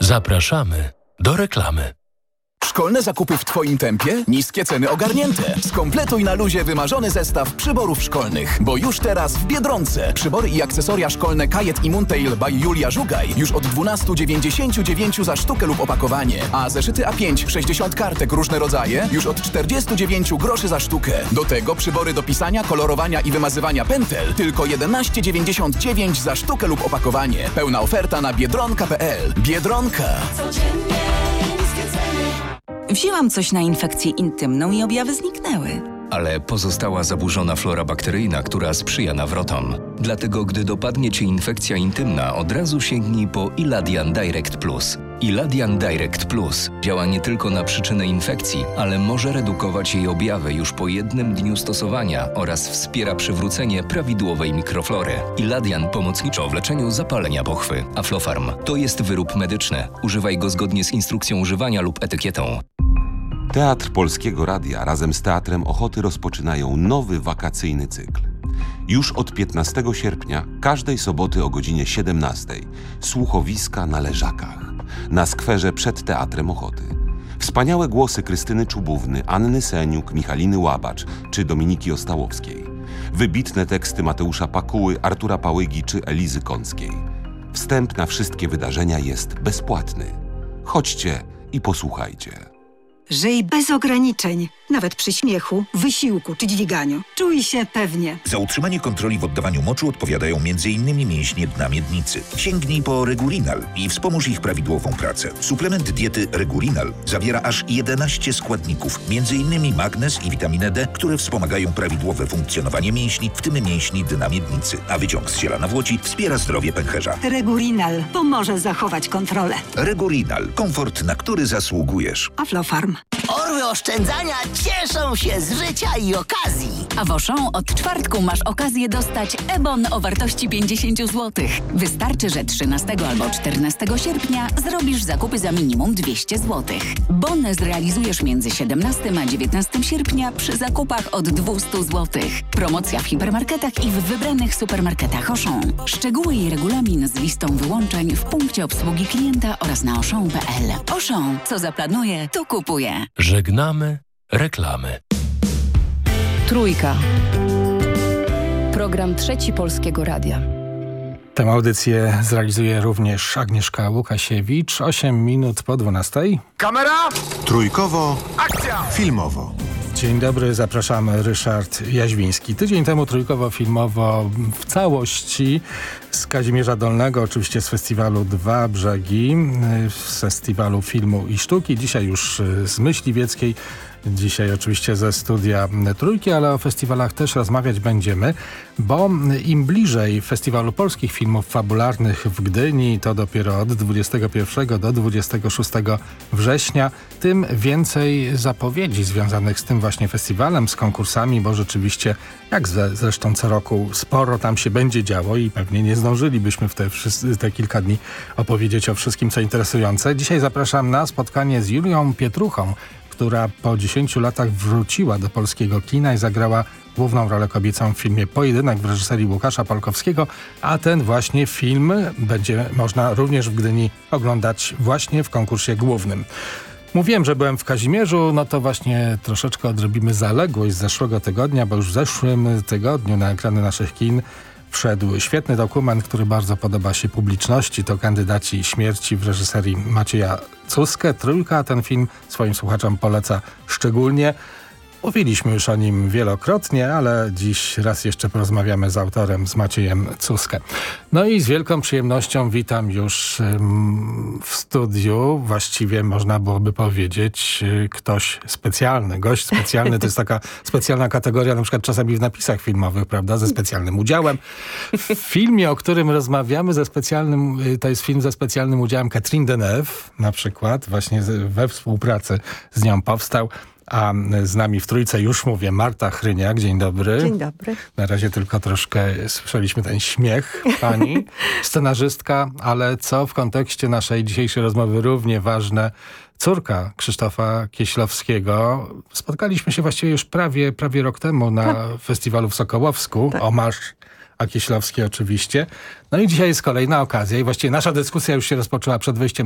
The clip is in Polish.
Zapraszamy do reklamy. Szkolne zakupy w Twoim tempie? Niskie ceny ogarnięte. Skompletuj na luzie wymarzony zestaw przyborów szkolnych. Bo już teraz w Biedronce przybory i akcesoria szkolne Kajet i Moontail by Julia Żugaj już od 12,99 za sztukę lub opakowanie. A zeszyty A5 60 kartek różne rodzaje już od 49 groszy za sztukę. Do tego przybory do pisania, kolorowania i wymazywania pętel tylko 11,99 za sztukę lub opakowanie. Pełna oferta na biedronka.pl. Biedronka. Wzięłam coś na infekcję intymną i objawy zniknęły. Ale pozostała zaburzona flora bakteryjna, która sprzyja nawrotom. Dlatego, gdy dopadnie Cię infekcja intymna, od razu sięgnij po Iladian Direct Plus. Iladian Direct Plus działa nie tylko na przyczynę infekcji, ale może redukować jej objawy już po jednym dniu stosowania oraz wspiera przywrócenie prawidłowej mikroflory. Iladian pomocniczo w leczeniu zapalenia pochwy. Aflofarm to jest wyrób medyczny. Używaj go zgodnie z instrukcją używania lub etykietą. Teatr Polskiego Radia razem z Teatrem Ochoty rozpoczynają nowy wakacyjny cykl. Już od 15 sierpnia, każdej soboty o godzinie 17 słuchowiska na Leżakach, na skwerze przed Teatrem Ochoty. Wspaniałe głosy Krystyny Czubówny, Anny Seniuk, Michaliny Łabacz czy Dominiki Ostałowskiej. Wybitne teksty Mateusza Pakuły, Artura Pałygi czy Elizy Kąckiej. Wstęp na wszystkie wydarzenia jest bezpłatny. Chodźcie i posłuchajcie. Żyj bez ograniczeń, nawet przy śmiechu, wysiłku czy dźwiganiu. Czuj się pewnie. Za utrzymanie kontroli w oddawaniu moczu odpowiadają m.in. mięśnie dna miednicy. Sięgnij po Regurinal i wspomóż ich prawidłową pracę. Suplement diety Regurinal zawiera aż 11 składników, m.in. magnez i witaminę D, które wspomagają prawidłowe funkcjonowanie mięśni, w tym mięśni dna miednicy. A wyciąg z ziela nawłoci wspiera zdrowie pęcherza. Regurinal pomoże zachować kontrolę. Regurinal. Komfort, na który zasługujesz. Aflofarm. Orły oszczędzania cieszą się z życia i okazji. A w Auchan od czwartku masz okazję dostać e-bon o wartości 50 zł. Wystarczy, że 13 albo 14 sierpnia zrobisz zakupy za minimum 200 zł. Bon zrealizujesz między 17 a 19 sierpnia przy zakupach od 200 zł. Promocja w hipermarketach i w wybranych supermarketach Auchan. Szczegóły i regulamin z listą wyłączeń w punkcie obsługi klienta oraz na auchan.pl. Auchan, co zaplanuje, to kupuje. Żegnamy reklamy. Trójka. Program Trzeci Polskiego Radia. Tę audycję zrealizuje również Agnieszka Łukasiewicz. 8 minut po 12. Kamera! Trójkowo. Akcja! Filmowo. Dzień dobry, zapraszamy. Ryszard Jaźwiński. Tydzień temu trójkowo-filmowo w całości z Kazimierza Dolnego, oczywiście z festiwalu Dwa Brzegi, z festiwalu filmu i sztuki. Dzisiaj już z Myśliwieckiej. Dzisiaj oczywiście ze studia Trójki, ale o festiwalach też rozmawiać będziemy, bo im bliżej Festiwalu Polskich Filmów Fabularnych w Gdyni, to dopiero od 21 do 26 września, tym więcej zapowiedzi związanych z tym właśnie festiwalem, z konkursami, bo rzeczywiście, jak zresztą co roku, sporo tam się będzie działo i pewnie nie zdążylibyśmy w te kilka dni opowiedzieć o wszystkim, co interesujące. Dzisiaj zapraszam na spotkanie z Julią Pietruchą, która po 10 latach wróciła do polskiego kina i zagrała główną rolę kobiecą w filmie Pojedynek w reżyserii Łukasza Polkowskiego, a ten właśnie film będzie można również w Gdyni oglądać właśnie w konkursie głównym. Mówiłem, że byłem w Kazimierzu, no to właśnie troszeczkę odrobimy zaległość z zeszłego tygodnia, bo już w zeszłym tygodniu na ekrany naszych kin wszedł świetny dokument, który bardzo podoba się publiczności. To Kandydaci śmierci w reżyserii Macieja Cuskę. Trójka ten film swoim słuchaczom poleca szczególnie. Mówiliśmy już o nim wielokrotnie, ale dziś raz jeszcze porozmawiamy z autorem, z Maciejem Cuskę. No i z wielką przyjemnością witam już w studiu, właściwie można byłoby powiedzieć ktoś specjalny. Gość specjalny to jest taka specjalna kategoria na przykład czasami w napisach filmowych, prawda, ze specjalnym udziałem. W filmie, o którym rozmawiamy, to jest film ze specjalnym udziałem Catherine Deneuve na przykład, właśnie we współpracy z nią powstał. A z nami w Trójce już mówię Marta Chryniak. Dzień dobry. Dzień dobry. Na razie tylko troszkę słyszeliśmy ten śmiech pani, scenarzystka, ale co w kontekście naszej dzisiejszej rozmowy równie ważne, córka Krzysztofa Kieślowskiego. Spotkaliśmy się właściwie już prawie rok temu na festiwalu w Sokołowsku. Tak. Omarz a Kieślowski oczywiście. No i dzisiaj jest kolejna okazja i właściwie nasza dyskusja już się rozpoczęła przed wejściem